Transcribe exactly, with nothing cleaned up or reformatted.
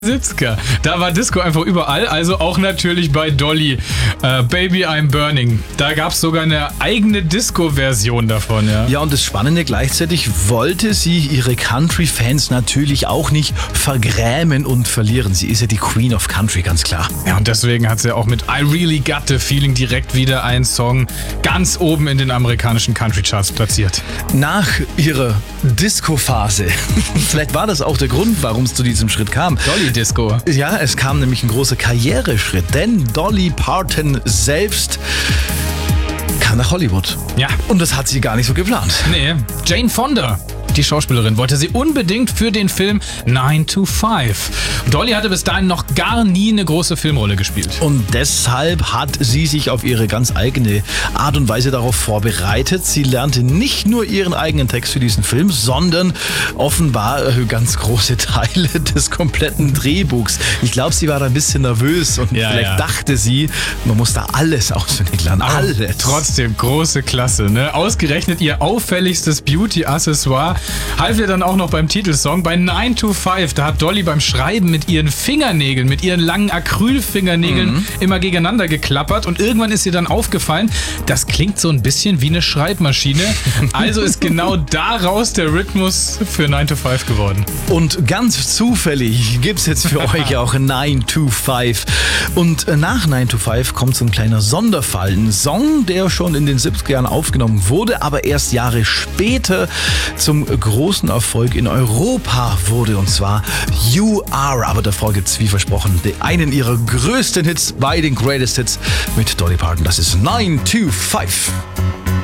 siebziger. Da war Disco einfach überall, also auch natürlich bei Dolly. Äh, Baby I'm Burning. Da gab es sogar eine eigene Disco-Version davon. Ja. ja, und das Spannende gleichzeitig, wollte sie ihre Country-Fans natürlich auch nicht vergrämen und verlieren. Sie ist ja die Queen of Country, ganz klar. Ja, und deswegen hat sie auch mit I Really Got the Feeling direkt wieder einen Song ganz oben in den amerikanischen Country-Charts platziert. Nach ihrer Disco-Phase, vielleicht war das auch der Grund, warum es zu diesem Schritt kam. Dolly Disco. Ja, es kam nämlich ein großer Karriereschritt, denn Dolly Parton selbst kam nach Hollywood. Ja. Und das hat sie gar nicht so geplant. Nee, Jane Fonda, die Schauspielerin, wollte sie unbedingt für den Film nine to five. Dolly hatte bis dahin noch gar nie eine große Filmrolle gespielt. Und deshalb hat sie sich auf ihre ganz eigene Art und Weise darauf vorbereitet. Sie lernte nicht nur ihren eigenen Text für diesen Film, sondern offenbar ganz große Teile des kompletten Drehbuchs. Ich glaube, sie war da ein bisschen nervös und ja, vielleicht ja. dachte sie, man muss da alles auswendig lernen. Aber alles. Trotzdem, große Klasse. Ne? Ausgerechnet ihr auffälligstes Beauty-Accessoire half ihr dann auch noch beim Titelsong. Bei nine to five, da hat Dolly beim Schreiben mit ihren Fingernägeln, mit ihren langen Acrylfingernägeln mhm. immer gegeneinander geklappert und irgendwann ist ihr dann aufgefallen, das klingt so ein bisschen wie eine Schreibmaschine. Also ist genau daraus der Rhythmus für nine to five geworden. Und ganz zufällig gibt es jetzt für euch auch nine to five. Und nach nine to five kommt so ein kleiner Sonderfall. Ein Song, der schon in den siebziger Jahren aufgenommen wurde, aber erst Jahre später zum großen Erfolg in Europa wurde, und zwar You Are. Aber davor gibt es, wie versprochen, einen ihrer größten Hits bei den Greatest Hits mit Dolly Parton. Das ist nine to five.